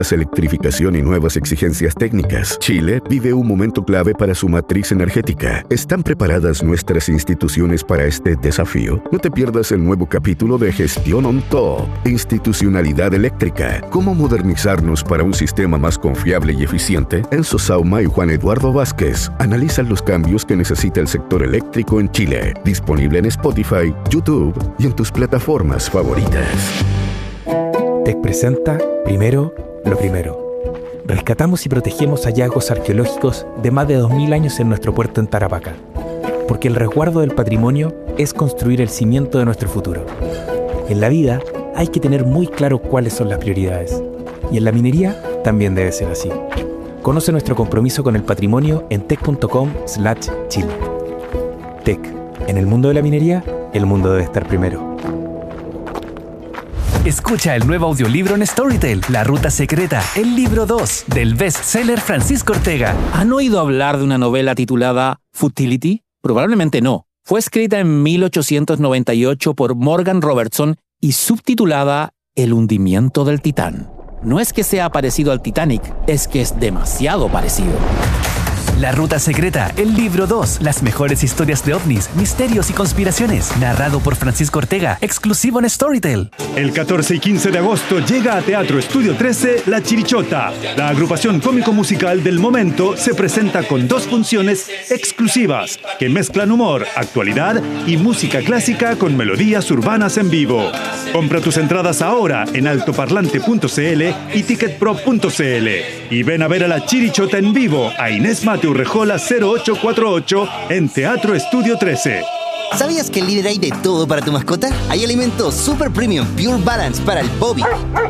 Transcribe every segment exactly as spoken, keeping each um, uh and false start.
electrificación y nuevas exigencias técnicas. Chile vive un momento clave para su matriz energética. ¿Están preparadas nuestras instituciones para este desafío? No te pierdas el nuevo capítulo de Gestión on Top, Institucionalidad Eléctrica, cómo modernizarnos para un sistema más confiable y eficiente. Enzo Sauma y Juan Eduardo Vázquez analizan los cambios que necesita el sector eléctrico en Chile. Disponible en Spotify, YouTube y en tus plataformas favoritas. Tech presenta Primero lo Primero. Rescatamos y protegemos hallazgos arqueológicos de más de dos mil años en nuestro puerto en Tarapacá. Porque el resguardo del patrimonio es construir el cimiento de nuestro futuro. En la vida hay que tener muy claro cuáles son las prioridades. Y en la minería también debe ser así. Conoce nuestro compromiso con el patrimonio en tech punto com slash chile. Tech. En el mundo de la minería, el mundo debe estar primero. Escucha el nuevo audiolibro en Storytel, La Ruta Secreta, el libro dos, del bestseller Francisco Ortega. ¿Han oído hablar de una novela titulada Futility? Probablemente no. Fue escrita en mil ochocientos noventa y ocho por Morgan Robertson y subtitulada El hundimiento del Titán. No es que sea parecido al Titanic, es que es demasiado parecido. La Ruta Secreta, el libro dos, las mejores historias de ovnis, misterios y conspiraciones, narrado por Francisco Ortega, exclusivo en Storytel. El catorce y quince de agosto llega a Teatro Estudio trece La Chirichota. La agrupación cómico-musical del momento se presenta con dos funciones exclusivas que mezclan humor, actualidad y música clásica con melodías urbanas en vivo. Compra tus entradas ahora en altoparlante punto cl y ticketpro punto cl y ven a ver a La Chirichota en vivo a Inés Mateo Urrejola cero ocho cuatro ocho en Teatro Estudio trece. ¿Sabías que en Líder hay de todo para tu mascota? Hay alimentos Super Premium Pure Balance para el Bobby,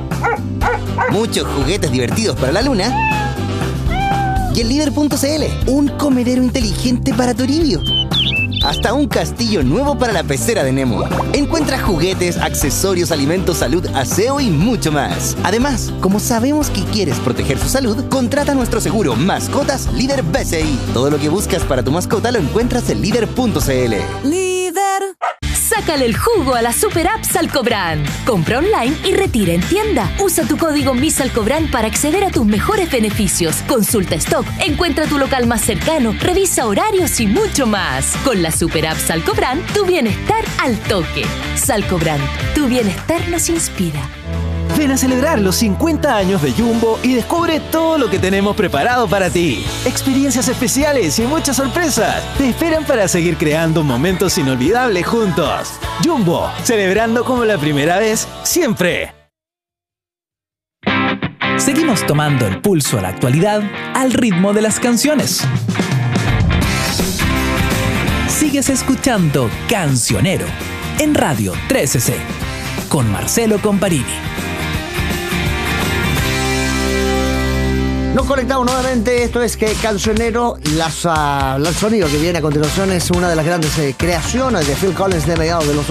muchos juguetes divertidos para la Luna y en líder punto cl, un comedero inteligente para Toribio. Hasta un castillo nuevo para la pecera de Nemo. Encuentra juguetes, accesorios, alimentos, salud, aseo y mucho más. Además, como sabemos que quieres proteger su salud, contrata nuestro seguro Mascotas Líder B C I. Todo lo que buscas para tu mascota lo encuentras en líder punto cl. Líder. Sácale el jugo a la super app Salcobrand. Compra online y retira en tienda. Usa tu código MISALCOBRAND para acceder a tus mejores beneficios. Consulta stock, encuentra tu local más cercano, revisa horarios y mucho más. Con la super app Salcobrand, tu bienestar al toque. Salcobrand, tu bienestar nos inspira. Ven a celebrar los cincuenta años de Jumbo y descubre todo lo que tenemos preparado para ti. Experiencias especiales y muchas sorpresas te esperan para seguir creando momentos inolvidables juntos. Jumbo, celebrando como la primera vez, siempre. Seguimos tomando el pulso a la actualidad al ritmo de las canciones. Sigues escuchando Cancionero en Radio trece C con Marcelo Comparini. Nos conectamos nuevamente, esto es que Cancionero, las, uh, el sonido que viene a continuación es una de las grandes eh, creaciones de Phil Collins de mediados de los